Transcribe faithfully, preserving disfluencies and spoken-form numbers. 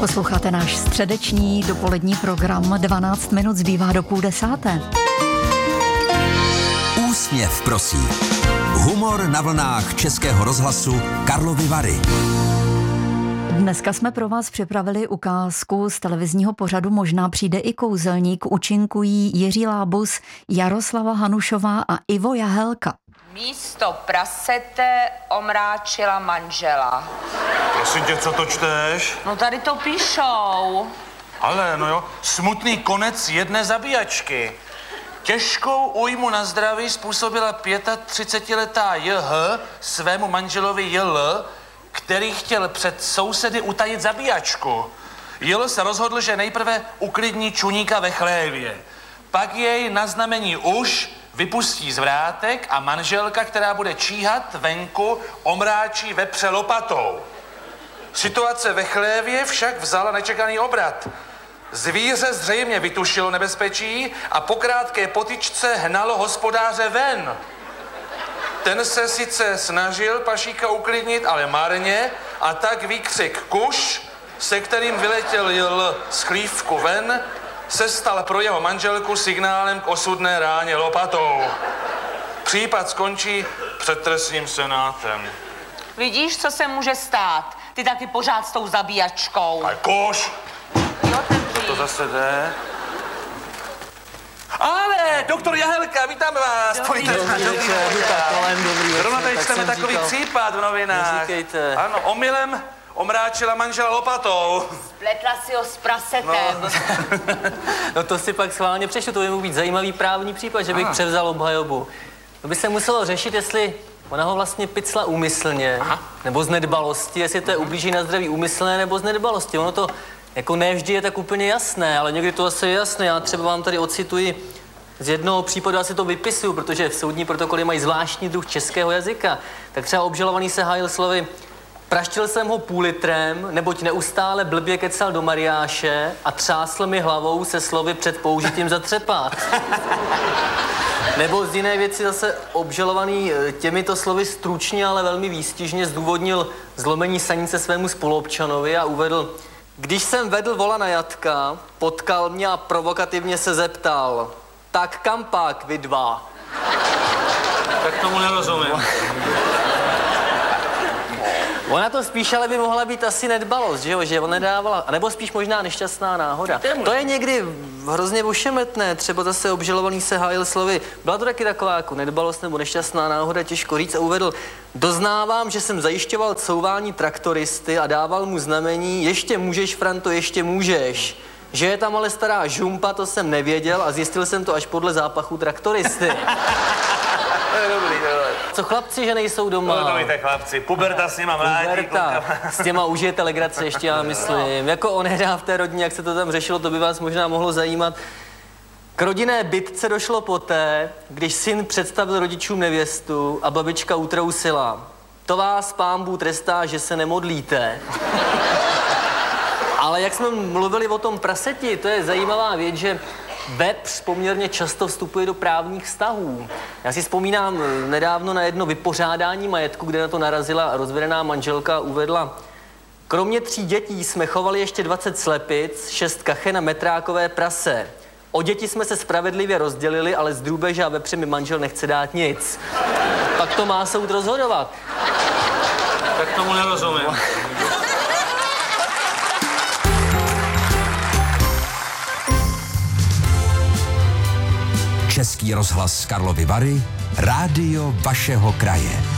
Posloucháte náš středeční dopolední program. dvanáct minut zbývá do půl desáté. Úsměv prosí. Humor na vlnách Českého rozhlasu Karlovy Vary. Dneska jsme pro vás připravili ukázku z televizního pořadu Možná přijde i kouzelník. Účinkují Jiří Lábus, Jaroslava Hanušová a Ivo Jahelka. Místo prasete omráčila manžela. Prosím tě, co to čteš? No tady to píšou. Ale, no jo, smutný konec jedné zabíjačky. Těžkou újmu na zdraví způsobila třicetiletá J H svému manželovi J L, který chtěl před sousedy utajit zabíjačku. J L se rozhodl, že nejprve uklidní čuníka ve chlévě. Pak jej na znamení už vypustí z vrátek a manželka, která bude číhat venku, omráčí vepře lopatou. Situace ve chlévě však vzala nečekaný obrat. Zvíře zřejmě vytušilo nebezpečí a po krátké potyčce hnalo hospodáře ven. Ten se sice snažil pašíka uklidnit, ale marně, a tak výkřik kuš, se kterým vyletěl J L z chlívku ven, se stal pro jeho manželku signálem k osudné ráně lopatou. Případ skončí před trestním senátem. Vidíš, co se může stát? Ty taky pořád s tou zabíjačkou. A koš! Jo, ten Co to zase jde? Ale, doktor Jahelka, vítáme vás. Dobrý, Dobrý, dobrý, dobrý, dobrý, Zrovna tady čteme takový říkal. případ v novinách. Neříkejte. Ano, omylem omráčila manžela lopatou. Spletla si ho s prasetem. No. No to si pak schválně přečtu, to by mohl být zajímavý právní případ, že bych Aha. převzal obhajobu. To by se muselo řešit, jestli ona ho vlastně picla úmyslně, Aha. nebo z nedbalosti, jestli to je ublížení na zdraví úmyslné nebo z nedbalosti. Ono to jako ne vždy je tak úplně jasné, ale někdy to asi je jasné. Já třeba vám tady ocituji z jednoho případu, asi to vypisuju, protože v soudní protokoly mají zvláštní druh českého jazyka. Tak třeba obžalovaný se hájil slovy: praštil jsem ho půl litrem, neboť neustále blbě kecal do mariáše a třásl mi hlavou se slovy před použitím zatřepat. Nebo z jiné věci zase obžalovaný těmito slovy stručně, ale velmi výstižně zdůvodnil zlomení sanice svému spoluobčanovi a uvedl: když jsem vedl vola na jatka, potkal mě a provokativně se zeptal: tak kam pak, vy dva? Tak tomu nerozumím. Ona to spíš ale by mohla být asi nedbalost, že jo, že on nedávala, nebo spíš možná nešťastná náhoda. To je někdy hrozně ošemetné, třeba zase obžalovaný se hájil slovy. Byla to taky taková jako nedbalost nebo nešťastná náhoda, těžko říct, a uvedl: doznávám, že jsem zajišťoval couvání traktoristy a dával mu znamení: ještě můžeš, Franto, ještě můžeš. Že je tam ale stará žumpa, to jsem nevěděl a zjistil jsem to až podle zápachu traktoristy. To je dobrý, tohle. Co chlapci, že nejsou doma? No to víte, chlapci, puberta s nima mládí. Puberta. S těma užijete legrace ještě, já myslím. Jako onehdy v té rodině, jak se to tam řešilo, to by vás možná mohlo zajímat. K rodinné bitce došlo poté, když syn představil rodičům nevěstu a babička utrousila: to vás pán Bůh trestá, že se nemodlíte. Ale jak jsme mluvili o tom praseti, to je zajímavá věc, že vepř poměrně často vstupuje do právních vztahů. Já si vzpomínám nedávno na jedno vypořádání majetku, kde na to narazila rozvedená manželka a uvedla: kromě tří dětí jsme chovali ještě dvacet slepic, šest kachen a metrákové prase. O děti jsme se spravedlivě rozdělili, ale z drůbeže a vepře mi manžel nechce dát nic. Pak to má soud rozhodovat. Tak tomu nerozumím. Český rozhlas Karlovy Vary, rádio vašeho kraje.